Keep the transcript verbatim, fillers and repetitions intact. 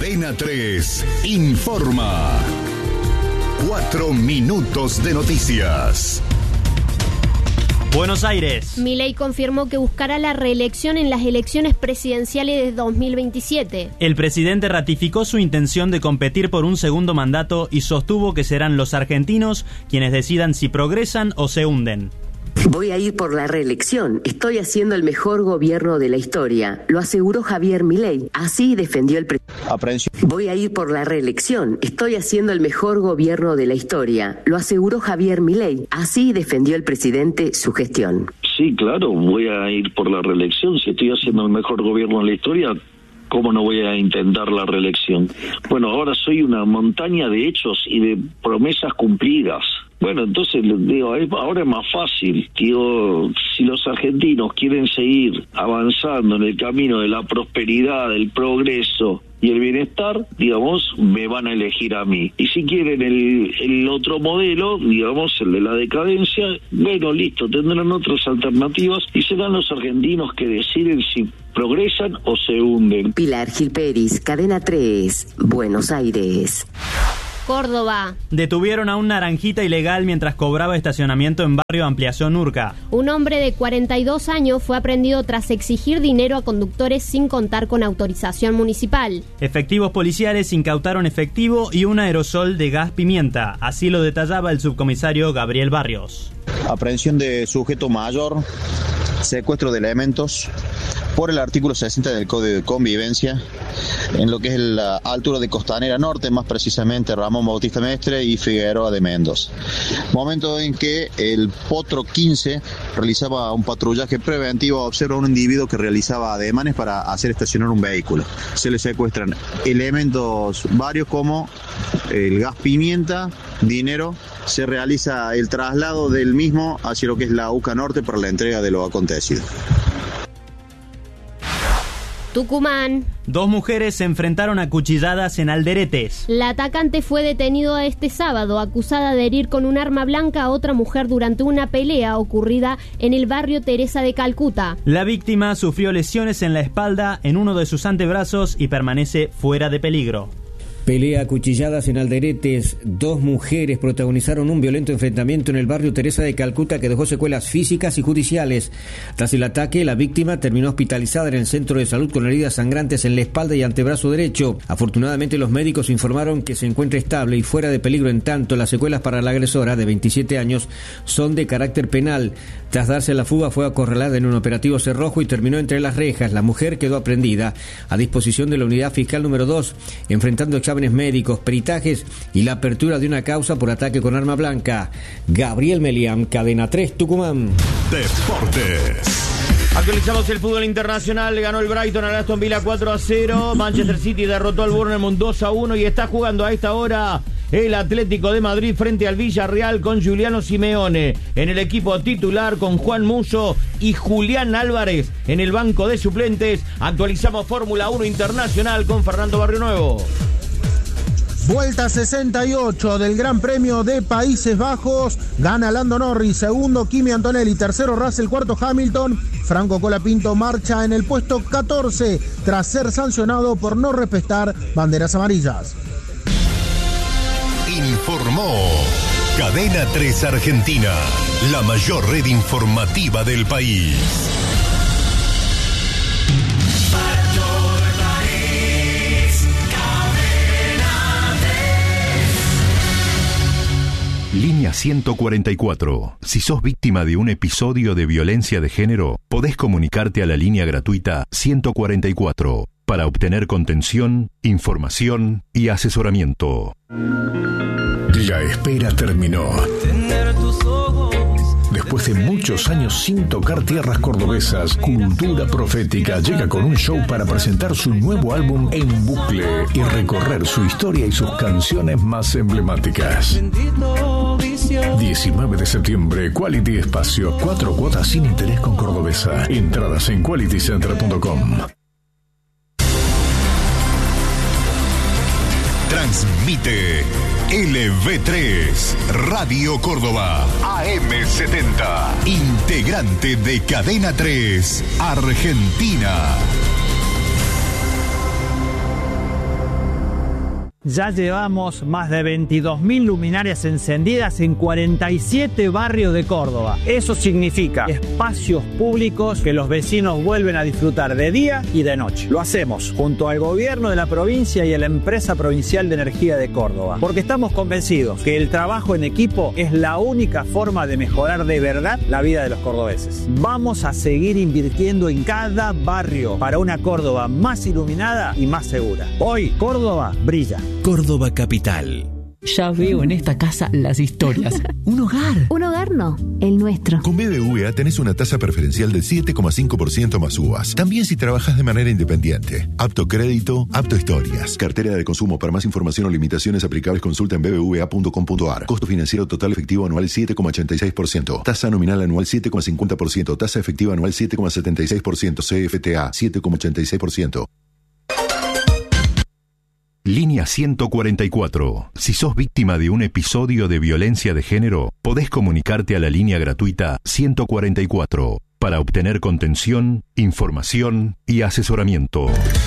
Cadena tres informa. Cuatro minutos de noticias. Buenos Aires. Milei confirmó que buscará la reelección en las elecciones presidenciales de dos mil veintisiete. El presidente ratificó su intención de competir por un segundo mandato y sostuvo que serán los argentinos quienes decidan si progresan o se hunden. Voy a ir por la reelección. Estoy haciendo el mejor gobierno de la historia, lo aseguró Javier Milei. Así defendió el presidente. Voy a ir por la reelección. Estoy haciendo el mejor gobierno de la historia, lo aseguró Javier Milei. Así defendió el presidente su gestión. Sí, claro, voy a ir por la reelección. Si estoy haciendo el mejor gobierno de la historia, ¿cómo no voy a intentar la reelección? Bueno, ahora soy una montaña de hechos y de promesas cumplidas. Bueno, entonces digo, ahora es más fácil. Digo, si los argentinos quieren seguir avanzando en el camino de la prosperidad, del progreso y el bienestar, digamos, me van a elegir a mí. Y si quieren el, el otro modelo, digamos, el de la decadencia, bueno, listo, tendrán otras alternativas y serán los argentinos que deciden si progresan o se hunden. Pilar Gil Peris, Cadena tres, Buenos Aires. Córdoba. Detuvieron a un naranjita ilegal mientras cobraba estacionamiento en barrio Ampliación Urca. Un hombre de cuarenta y dos años fue aprendido tras exigir dinero a conductores sin contar con autorización municipal. Efectivos policiales incautaron efectivo y un aerosol de gas pimienta. Así lo detallaba el subcomisario Gabriel Barrios. Aprehensión de sujeto mayor, secuestro de elementos por el artículo sesenta del Código de Convivencia en lo que es la altura de Costanera Norte, más precisamente Ramón Bautista Mestre y Figueroa de Mendoza. Momento en que el Potro quince realizaba un patrullaje preventivo, observa a un individuo que realizaba ademanes para hacer estacionar un vehículo. Se le secuestran elementos varios como el gas pimienta, dinero. Se realiza el traslado del mismo hacia lo que es la UCA Norte para la entrega de lo acontecido. Tucumán. Dos mujeres se enfrentaron a cuchilladas en Alderetes. La atacante fue detenido este sábado, acusada de herir con un arma blanca a otra mujer durante una pelea ocurrida en el barrio Teresa de Calcuta. La víctima sufrió lesiones en la espalda, en uno de sus antebrazos y permanece fuera de peligro. Pelea a cuchilladas en Alderetes. Dos mujeres protagonizaron un violento enfrentamiento en el barrio Teresa de Calcuta que dejó secuelas físicas y judiciales. Tras el ataque, la víctima terminó hospitalizada en el centro de salud con heridas sangrantes en la espalda y antebrazo derecho. Afortunadamente, los médicos informaron que se encuentra estable y fuera de peligro. En tanto, las secuelas para la agresora, de veintisiete años, son de carácter penal. Tras darse la fuga, fue acorralada en un operativo cerrojo y terminó entre las rejas. La mujer quedó aprehendida a disposición de la unidad fiscal número dos, enfrentando exámenes médicos, peritajes y la apertura de una causa por ataque con arma blanca. Gabriel Melián, Cadena tres, Tucumán. Deportes. Actualizamos el fútbol internacional. Ganó el Brighton al Aston Villa cuatro a cero. Manchester City derrotó al Bournemouth dos a uno y está jugando a esta hora el Atlético de Madrid frente al Villarreal con Giuliano Simeone en el equipo titular, con Juan Musso y Julián Álvarez en el banco de suplentes. Actualizamos Fórmula uno Internacional con Fernando Barrionuevo. Vuelta sesenta y ocho del Gran Premio de Países Bajos. Gana Lando Norris, segundo Kimi Antonelli, tercero Russell, cuarto Hamilton. Franco Colapinto marcha en el puesto catorce tras ser sancionado por no respetar banderas amarillas. Informó Cadena tres Argentina, la mayor red informativa del país. Línea ciento cuarenta y cuatro. Si sos víctima de un episodio de violencia de género, podés comunicarte a la línea gratuita ciento cuarenta y cuatro para obtener contención, información y asesoramiento. La espera terminó. Después de muchos años sin tocar tierras cordobesas, Cultura Profética llega con un show para presentar su nuevo álbum en bucle y recorrer su historia y sus canciones más emblemáticas. diecinueve de septiembre, Quality Espacio, cuatro cuotas sin interés con Cordobesa. Entradas en quality center punto com. Transmite L V tres, Radio Córdoba, A M setenta, integrante de Cadena tres, Argentina. Ya llevamos más de veintidós mil luminarias encendidas en cuarenta y siete barrios de Córdoba. Eso significa espacios públicos que los vecinos vuelven a disfrutar de día y de noche. Lo hacemos junto al gobierno de la provincia y a la empresa provincial de energía de Córdoba, porque estamos convencidos que el trabajo en equipo es la única forma de mejorar de verdad la vida de los cordobeses. Vamos a seguir invirtiendo en cada barrio para una Córdoba más iluminada y más segura. Hoy Córdoba brilla. Córdoba Capital. Ya veo en esta casa las historias. Un hogar. Un hogar no, el nuestro. Con B B V A tenés una tasa preferencial del siete coma cinco por ciento más U V As. También si trabajas de manera independiente. Apto crédito, apto historias. Cartera de consumo. Para más información o limitaciones aplicables consulta en b b v a punto com punto a r. Costo financiero total efectivo anual siete coma ochenta y seis por ciento. Tasa nominal anual siete coma cincuenta por ciento. Tasa efectiva anual siete coma setenta y seis por ciento. C F T A siete coma ochenta y seis por ciento. Línea ciento cuarenta y cuatro. Si sos víctima de un episodio de violencia de género, podés comunicarte a la línea gratuita ciento cuarenta y cuatro para obtener contención, información y asesoramiento.